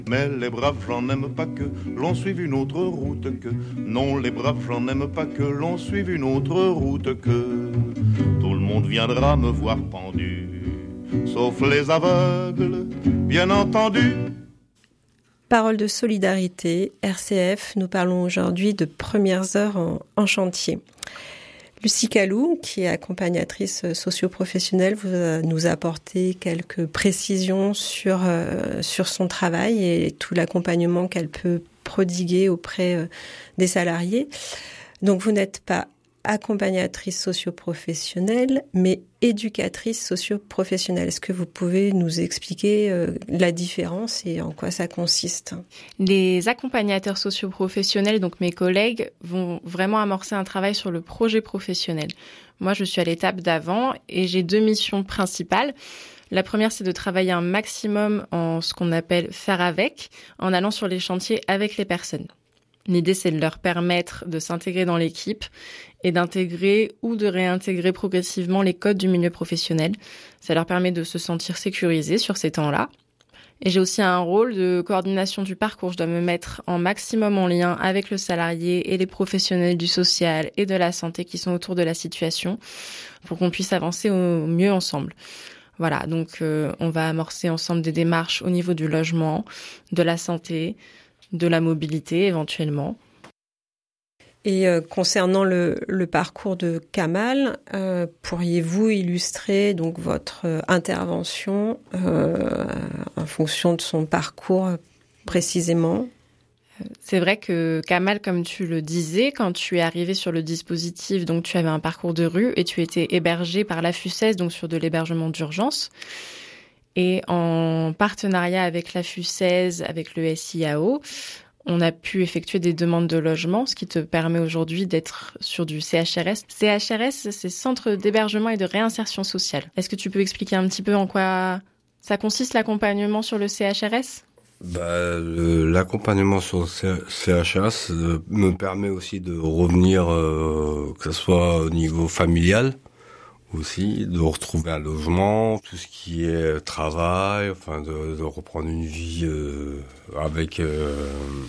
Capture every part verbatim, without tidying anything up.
Mais les braves gens n'aiment pas que l'on suive une autre route que. Non, les braves gens n'aiment pas que l'on suive une autre route que. Tout le monde viendra me voir pendu, sauf les aveugles, bien entendu. Parole de solidarité, R C F, nous parlons aujourd'hui de premières heures en, en chantier. Lucie Calou, qui est accompagnatrice socio-professionnelle, vous a, nous a apporté quelques précisions sur, euh, sur son travail et tout l'accompagnement qu'elle peut prodiguer auprès euh, des salariés. Donc vous n'êtes pas accompagnatrice socio-professionnelle, mais éducatrice socio-professionnelle. Est-ce que vous pouvez nous expliquer euh, la différence et en quoi ça consiste ? Les accompagnateurs socio-professionnels, donc mes collègues, vont vraiment amorcer un travail sur le projet professionnel. Moi, je suis à l'étape d'avant et j'ai deux missions principales. La première, c'est de travailler un maximum en ce qu'on appelle faire avec, en allant sur les chantiers avec les personnes. L'idée, c'est de leur permettre de s'intégrer dans l'équipe et d'intégrer ou de réintégrer progressivement les codes du milieu professionnel. Ça leur permet de se sentir sécurisés sur ces temps-là. Et j'ai aussi un rôle de coordination du parcours. Je dois me mettre en maximum en lien avec le salarié et les professionnels du social et de la santé qui sont autour de la situation pour qu'on puisse avancer au mieux ensemble. Voilà, donc euh, on va amorcer ensemble des démarches au niveau du logement, de la santé, de la mobilité éventuellement. Et euh, concernant le, le parcours de Kamal, euh, pourriez-vous illustrer donc votre euh, intervention euh, en fonction de son parcours euh, précisément ? C'est vrai que Kamal, comme tu le disais, quand tu es arrivé sur le dispositif, donc tu avais un parcours de rue et tu étais hébergé par la FUCES, donc sur de l'hébergement d'urgence. Et en partenariat avec la FUCES, avec le S I A O, on a pu effectuer des demandes de logement, ce qui te permet aujourd'hui d'être sur du C H R S. C H R S, c'est Centre d'hébergement et de réinsertion sociale. Est-ce que tu peux expliquer un petit peu en quoi ça consiste l'accompagnement sur le C H R S ? Bah, le, l'accompagnement sur le C H R S euh, me permet aussi de revenir, euh, que ce soit au niveau familial, aussi, de retrouver un logement, tout ce qui est travail, enfin de, de reprendre une vie euh, avec euh,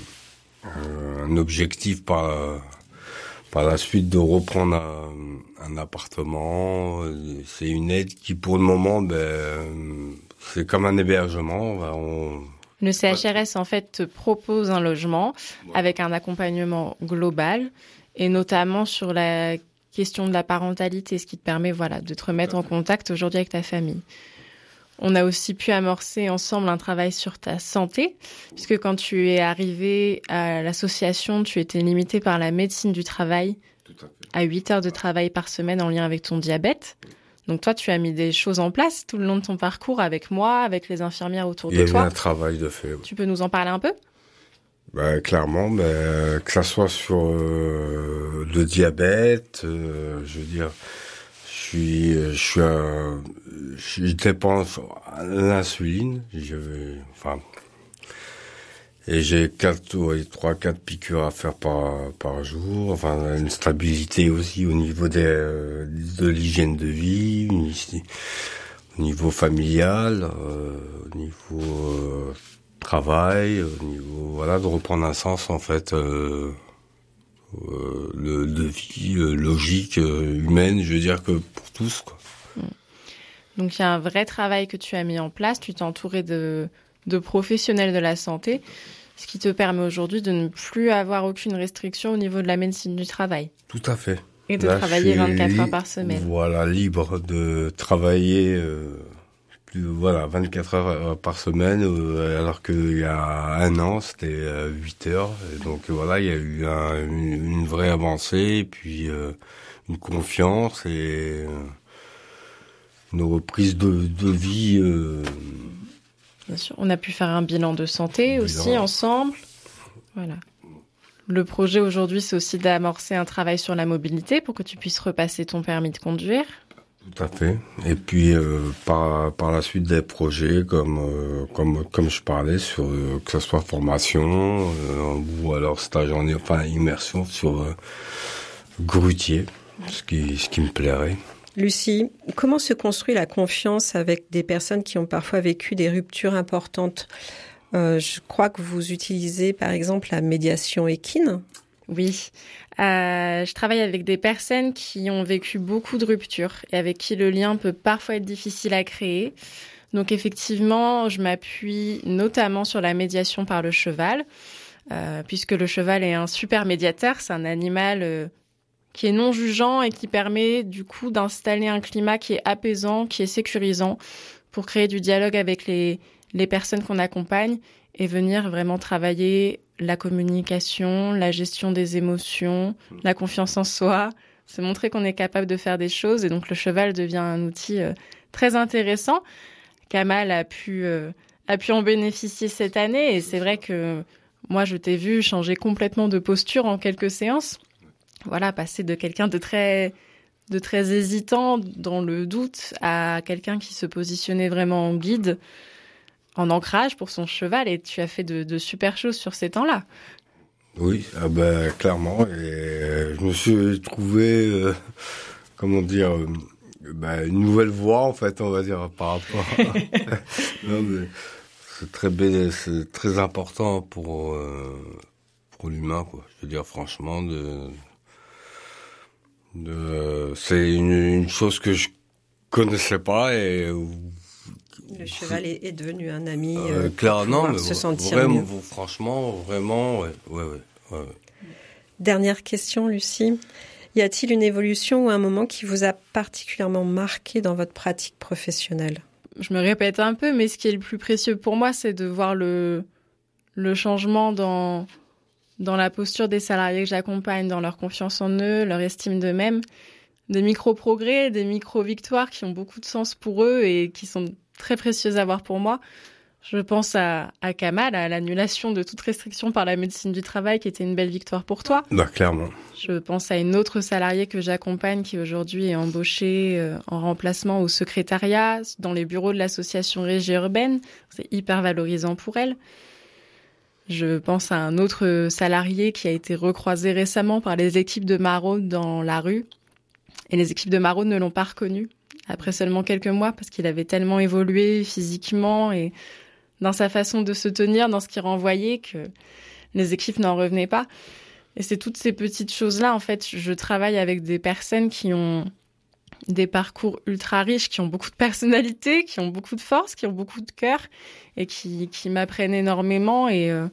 un objectif par, par la suite de reprendre un, un appartement. C'est une aide qui pour le moment, ben, c'est comme un hébergement. Ben, on... Le C H R S en fait te propose un logement avec un accompagnement global et notamment sur la question de la parentalité, ce qui te permet voilà, de te remettre en contact aujourd'hui avec ta famille. On a aussi pu amorcer ensemble un travail sur ta santé, puisque quand tu es arrivé à l'association, tu étais limité par la médecine du travail à huit heures de travail par semaine en lien avec ton diabète. Donc toi, tu as mis des choses en place tout le long de ton parcours avec moi, avec les infirmières autour de toi. Il y avait un travail de fait. Oui. Tu peux nous en parler un peu ? Bah, clairement, bah, que ça soit sur euh, le diabète, euh, je veux dire, je suis, je suis, euh, je dépense à l'insuline, je, enfin, et j'ai quatre, ouais, trois, quatre piqûres à faire par par jour, enfin, une stabilité aussi au niveau des, de l'hygiène de vie, au niveau familial, euh, au niveau euh, travail, au niveau voilà de reprendre un sens en fait euh, euh, le, de vie euh, logique euh, humaine, je veux dire que pour tous quoi. Donc il y a un vrai travail que tu as mis en place, tu t'es entouré de de professionnels de la santé, ce qui te permet aujourd'hui de ne plus avoir aucune restriction au niveau de la médecine du travail. Tout à fait. Et de Là, travailler vingt-quatre li- heures par semaine. Voilà, libre de travailler euh, plus, voilà, vingt-quatre heures par semaine, euh, alors qu'il y a un an, c'était euh, huit heures. Et donc voilà, il y a eu un, une, une vraie avancée, et puis euh, une confiance et euh, une reprise de, de vie. Euh, Bien sûr, on a pu faire un bilan de santé bilan. aussi ensemble. Voilà. Le projet aujourd'hui, c'est aussi d'amorcer un travail sur la mobilité pour que tu puisses repasser ton permis de conduire. Tout à fait. Et puis euh, par par la suite des projets comme euh, comme comme je parlais sur euh, que ce soit formation euh, ou alors stage en enfin immersion sur euh, grutier, ce qui ce qui me plairait. Lucie, comment se construit la confiance avec des personnes qui ont parfois vécu des ruptures importantes ? Euh, je crois que vous utilisez par exemple la médiation équine. Oui, euh, je travaille avec des personnes qui ont vécu beaucoup de ruptures et avec qui le lien peut parfois être difficile à créer. Donc effectivement, je m'appuie notamment sur la médiation par le cheval, euh, puisque le cheval est un super médiateur. C'est un animal euh, qui est non jugeant et qui permet du coup d'installer un climat qui est apaisant, qui est sécurisant, pour créer du dialogue avec les, les personnes qu'on accompagne et venir vraiment travailler la communication, la gestion des émotions, la confiance en soi, se montrer qu'on est capable de faire des choses. Et donc le cheval devient un outil euh, très intéressant. Kamal a pu, euh, a pu en bénéficier cette année et c'est vrai que moi je t'ai vu changer complètement de posture en quelques séances. Voilà, passer de quelqu'un de très, de très hésitant dans le doute à quelqu'un qui se positionnait vraiment en guide, en ancrage pour son cheval, et tu as fait de, de super choses sur ces temps-là. Oui, ah ben, clairement, et euh, je me suis trouvé, euh, comment dire, euh, ben, une nouvelle voie, en fait, on va dire, par rapport à... non, mais c'est très, bé- c'est très important pour, euh, pour l'humain, quoi. Je veux dire, franchement, de, de, c'est une, une chose que je connaissais pas et le cheval est, est devenu un ami. Euh, euh, clairement, mais se sentir vraiment, mieux. franchement, vraiment, ouais, ouais, ouais, ouais. Dernière question, Lucie. Y a-t-il une évolution ou un moment qui vous a particulièrement marqué dans votre pratique professionnelle ? Je me répète un peu, mais ce qui est le plus précieux pour moi, c'est de voir le, le changement dans, dans la posture des salariés que j'accompagne, dans leur confiance en eux, leur estime d'eux-mêmes. Des micro-progrès, des micro-victoires qui ont beaucoup de sens pour eux et qui sont très précieuses à voir pour moi. Je pense à, à Kamal, à l'annulation de toute restriction par la médecine du travail, qui était une belle victoire pour toi. Bah, clairement. Je pense à une autre salariée que j'accompagne, qui aujourd'hui est embauchée euh, en remplacement au secrétariat, dans les bureaux de l'association Régie Urbaine. C'est hyper valorisant pour elle. Je pense à un autre salarié qui a été recroisé récemment par les équipes de Maraude dans la rue. Et les équipes de Maraude ne l'ont pas reconnu après seulement quelques mois, parce qu'il avait tellement évolué physiquement et dans sa façon de se tenir, dans ce qu'il renvoyait, que les équipes n'en revenaient pas. Et c'est toutes ces petites choses-là, en fait. Je travaille avec des personnes qui ont des parcours ultra riches, qui ont beaucoup de personnalité, qui ont beaucoup de force, qui ont beaucoup de cœur et qui, qui m'apprennent énormément. Et euh,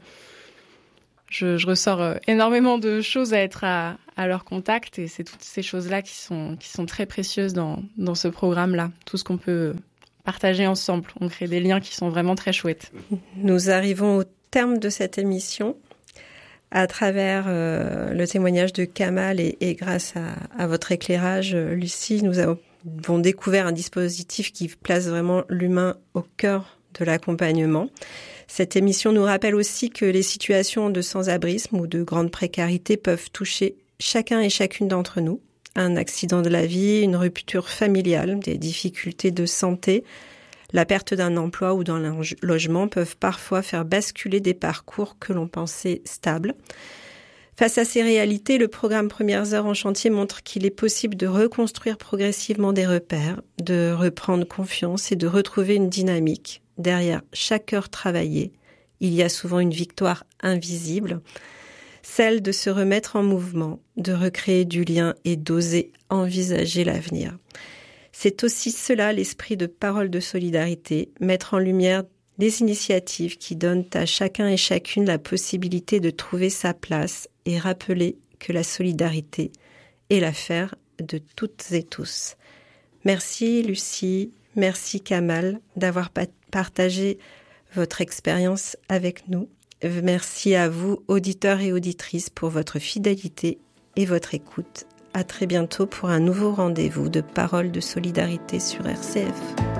je, je ressors énormément de choses à être à, à leur contact. Et c'est toutes ces choses-là qui sont, qui sont très précieuses dans, dans ce programme-là. Tout ce qu'on peut partager ensemble. On crée des liens qui sont vraiment très chouettes. Nous arrivons au terme de cette émission. À travers euh, le témoignage de Kamal et, et grâce à, à votre éclairage, Lucie, nous avons découvert un dispositif qui place vraiment l'humain au cœur de l'accompagnement. Cette émission nous rappelle aussi que les situations de sans-abrisme ou de grande précarité peuvent toucher chacun et chacune d'entre nous. Un accident de la vie, une rupture familiale, des difficultés de santé, la perte d'un emploi ou d'un logement peuvent parfois faire basculer des parcours que l'on pensait stables. Face à ces réalités, le programme Premières Heures en chantier montre qu'il est possible de reconstruire progressivement des repères, de reprendre confiance et de retrouver une dynamique. Derrière chaque heure travaillée, il y a souvent une victoire invisible, celle de se remettre en mouvement, de recréer du lien et d'oser envisager l'avenir. C'est aussi cela l'esprit de Parole de solidarité, mettre en lumière les initiatives qui donnent à chacun et chacune la possibilité de trouver sa place et rappeler que la solidarité est l'affaire de toutes et tous. Merci Lucie, merci Kamal d'avoir partagé votre expérience avec nous. Merci à vous, auditeurs et auditrices, pour votre fidélité et votre écoute. À très bientôt pour un nouveau rendez-vous de Parole de solidarité sur R C F.